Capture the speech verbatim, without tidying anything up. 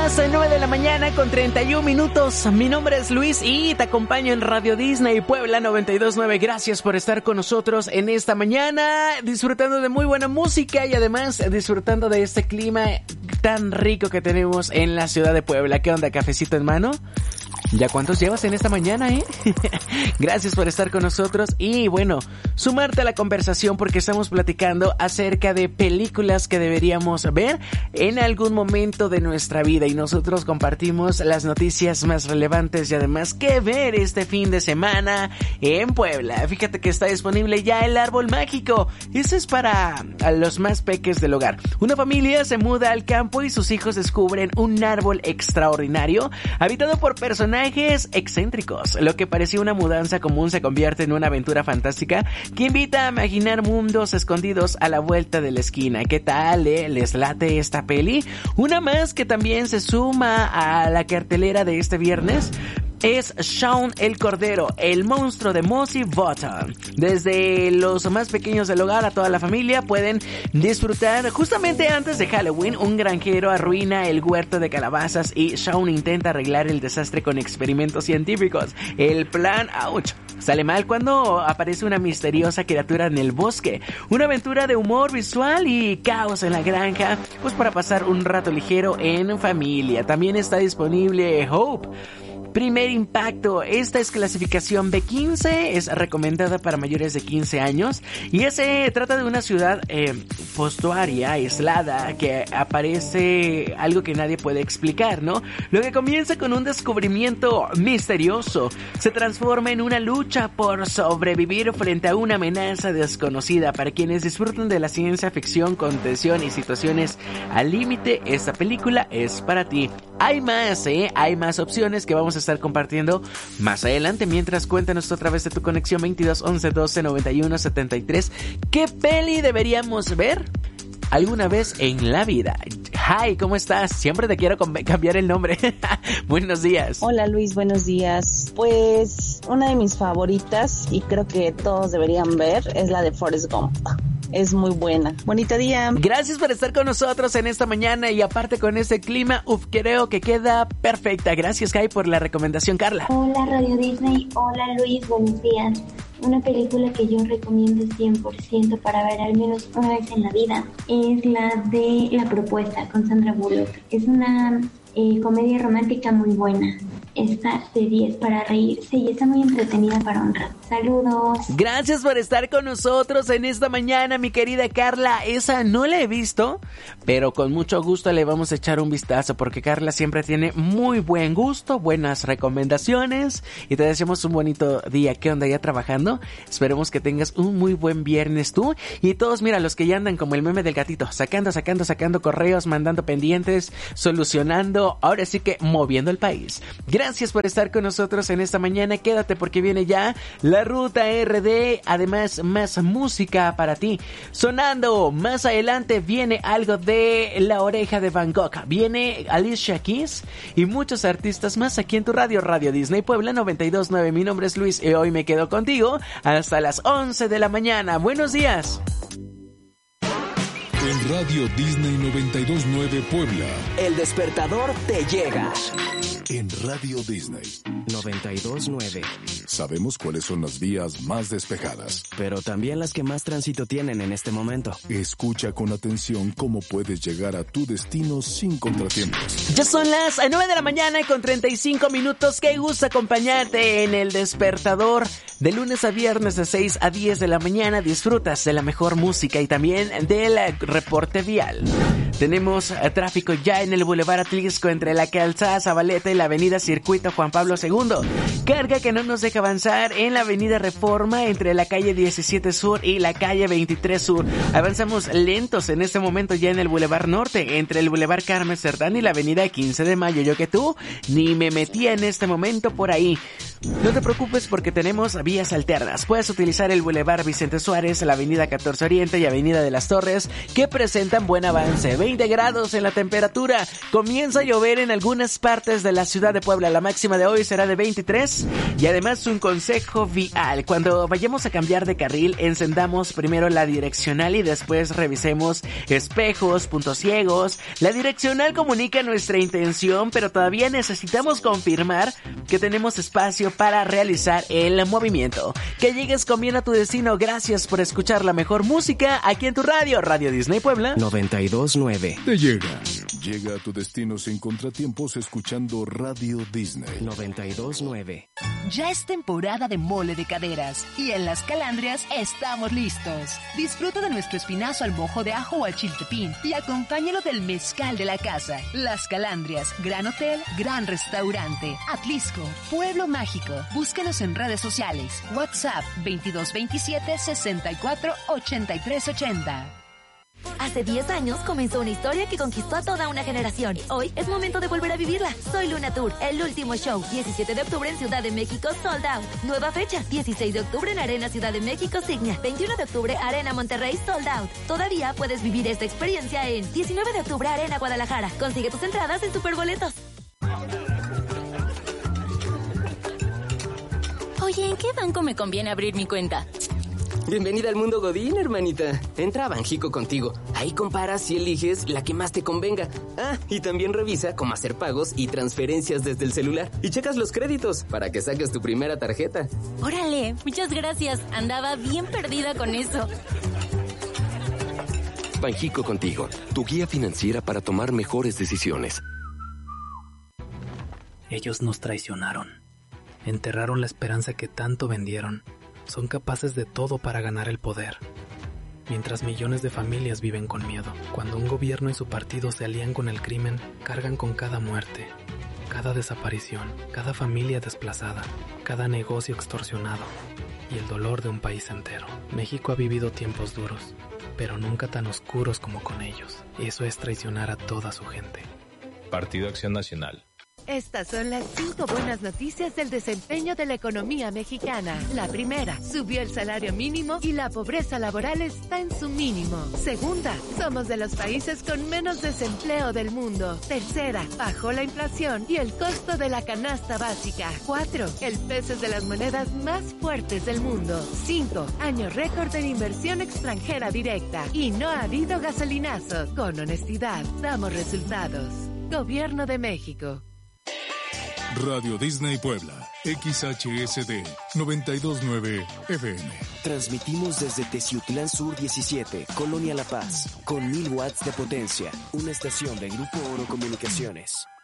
las nueve de la mañana con treinta y un minutos. Mi nombre es Luis y te acompaño en Radio Disney Puebla noventa y dos punto nueve. Gracias por estar con nosotros en esta mañana, disfrutando de muy buena música y además disfrutando de este clima tan rico que tenemos en la ciudad de Puebla. ¿Qué onda, cafecito en mano? ¿Ya cuántos llevas en esta mañana, eh? Gracias por estar con nosotros y, bueno, sumarte a la conversación porque estamos platicando acerca de películas que deberíamos ver en algún momento de nuestra vida y nosotros compartimos las noticias más relevantes y además qué ver este fin de semana en Puebla. Fíjate que está disponible ya el árbol mágico. Ese es para los más peques del hogar. Una familia se muda al campo y sus hijos descubren un árbol extraordinario habitado por personajes excéntricos. Lo que parecía una mudanza común se convierte en una aventura fantástica que invita a imaginar mundos escondidos a la vuelta de la esquina. ¿Qué tal, eh? ¿Les late esta peli? Una más que también se suma a la cartelera de este viernes es Shaun el Cordero, el monstruo de Mossy Bottom. Desde los más pequeños del hogar a toda la familia pueden disfrutar. Justamente antes de Halloween, un granjero arruina el huerto de calabazas y Shaun intenta arreglar el desastre con experimentos científicos. El plan, ouch, sale mal cuando aparece una misteriosa criatura en el bosque. Una aventura de humor visual y caos en la granja, pues para pasar un rato ligero en familia. También está disponible Hope, Primer Impacto. Esta es clasificación B quince, es recomendada para mayores de quince años y se trata de una ciudad eh, postuaria, aislada, que aparece algo que nadie puede explicar, ¿no? Lo que comienza con un descubrimiento misterioso se transforma en una lucha por sobrevivir frente a una amenaza desconocida. Para quienes disfrutan de la ciencia ficción con tensión y situaciones al límite, esta película es para ti. Hay más, ¿eh? Hay más opciones que vamos a estar compartiendo más adelante. Mientras, cuéntanos a través de tu conexión veintidós once doce noventa y uno setenta y tres. ¿Qué peli deberíamos ver alguna vez en la vida? Hi, ¿cómo estás? Siempre te quiero cambiar el nombre. Buenos días. Hola Luis, buenos días. Pues una de mis favoritas y creo que todos deberían ver es la de Forrest Gump. Es muy buena. Bonito día. Gracias por estar con nosotros en esta mañana y aparte con este clima, uf, creo que queda perfecta. Gracias, Kai, por la recomendación, Carla. Hola, Radio Disney. Hola, Luis. Buenos días. Una película que yo recomiendo cien por ciento para ver al menos una vez en la vida es la de La Propuesta con Sandra Bullock. Es una eh, comedia romántica muy buena. Está de diez para reírse y está muy entretenida para un rato. Saludos. Gracias por estar con nosotros en esta mañana, mi querida Carla. Esa no la he visto, pero con mucho gusto le vamos a echar un vistazo porque Carla siempre tiene muy buen gusto, buenas recomendaciones y te deseamos un bonito día. ¿Qué onda, ya trabajando? Esperemos que tengas un muy buen viernes tú y todos, mira, los que ya andan como el meme del gatito, sacando, sacando, sacando correos, mandando pendientes, solucionando, ahora sí que moviendo el país. Gracias Gracias por estar con nosotros en esta mañana. Quédate porque viene ya la Ruta R D. Además, más música para ti. Sonando más adelante viene algo de La Oreja de Van Gogh. Viene Alicia Keys y muchos artistas más aquí en tu radio, Radio Disney Puebla noventa y dos punto nueve. Mi nombre es Luis y hoy me quedo contigo hasta las once de la mañana. Buenos días. En Radio Disney noventa y dos punto nueve Puebla, El Despertador te llega. En Radio Disney noventa y dos punto nueve. Sabemos cuáles son las vías más despejadas, pero también las que más tránsito tienen en este momento. Escucha con atención cómo puedes llegar a tu destino sin contratiempos. Ya son las nueve de la mañana con treinta y cinco minutos. Qué gusto acompañarte en El Despertador. De lunes a viernes de seis a diez de la mañana disfrutas de la mejor música y también del reporte vial. Tenemos tráfico ya en el Boulevard Atlisco entre la Calzada Zabaleta y la Avenida Circuito Juan Pablo segundo. Carga que no nos deja avanzar en la Avenida Reforma entre la calle diecisiete Sur y la calle veintitrés Sur. Avanzamos lentos en este momento ya en el Boulevard Norte entre el Boulevard Carmen Cerdán y la Avenida quince de Mayo. Yo que tú ni me metía en este momento por ahí. No te preocupes porque tenemos vías alternas. Puedes utilizar el Boulevard Vicente Suárez, la Avenida catorce Oriente y Avenida de las Torres, que presentan buen avance. veinte grados en la temperatura. Comienza a llover en algunas partes de la ciudad de Puebla. La máxima de hoy será de veintitrés. Y además un consejo vial. Cuando vayamos a cambiar de carril, encendamos primero la direccional y después revisemos espejos, puntos ciegos. La direccional comunica nuestra intención, pero todavía necesitamos confirmar que tenemos espacio para realizar el movimiento. Que llegues con bien a tu destino. Gracias por escuchar la mejor música aquí en tu radio, Radio Disney Puebla noventa y dos nueve. Te llega. Llega a tu destino sin contratiempos escuchando Radio Disney noventa y dos nueve. Ya es temporada de mole de caderas y en Las Calandrias estamos listos. Disfruta de nuestro espinazo al mojo de ajo o al chiltepín y acompáñalo del mezcal de la casa. Las Calandrias, gran hotel, gran restaurante. Atlisco, pueblo mágico. Búscanos en redes sociales. WhatsApp veintidós veintisiete sesenta y cuatro ochenta y tres ochenta. Hace diez años comenzó una historia que conquistó a toda una generación. Hoy es momento de volver a vivirla. Soy Luna Tour, el último show. diecisiete de octubre en Ciudad de México, sold out. Nueva fecha, dieciséis de octubre en Arena Ciudad de México, Signia. veintiuno de octubre, Arena Monterrey, sold out. Todavía puedes vivir esta experiencia en diecinueve de octubre, Arena Guadalajara. Consigue tus entradas en Superboletos. Oye, ¿en qué banco me conviene abrir mi cuenta? Bienvenida al mundo Godín, hermanita. Entra a Banjico contigo. Ahí comparas y eliges la que más te convenga. Ah, y también revisa cómo hacer pagos y transferencias desde el celular. Y checas los créditos para que saques tu primera tarjeta. Órale, muchas gracias. Andaba bien perdida con eso. Banjico contigo, tu guía financiera para tomar mejores decisiones. Ellos nos traicionaron. Enterraron la esperanza que tanto vendieron. Son capaces de todo para ganar el poder. Mientras millones de familias viven con miedo. Cuando un gobierno y su partido se alían con el crimen, cargan con cada muerte, cada desaparición, cada familia desplazada, cada negocio extorsionado y el dolor de un país entero. México ha vivido tiempos duros, pero nunca tan oscuros como con ellos. Eso es traicionar a toda su gente. Partido Acción Nacional. Estas son las cinco buenas noticias del desempeño de la economía mexicana. La primera, subió el salario mínimo y la pobreza laboral está en su mínimo. Segunda, somos de los países con menos desempleo del mundo. Tercera, bajó la inflación y el costo de la canasta básica. Cuatro, el peso es de las monedas más fuertes del mundo. Cinco, año récord en inversión extranjera directa. Y no ha habido gasolinazo. Con honestidad, damos resultados. Gobierno de México. Radio Disney Puebla, X H S D noventa y dos nueve F M. Transmitimos desde Teciutlán Sur diecisiete, Colonia La Paz, con mil watts de potencia. Una estación de Grupo Oro Comunicaciones.